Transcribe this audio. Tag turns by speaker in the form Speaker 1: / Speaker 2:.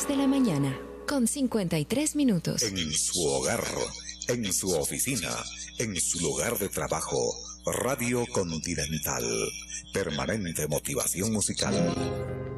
Speaker 1: 10 de la mañana, con 53 minutos.
Speaker 2: En su hogar, en su oficina, en su lugar de trabajo, Radio Continental. Permanente motivación musical.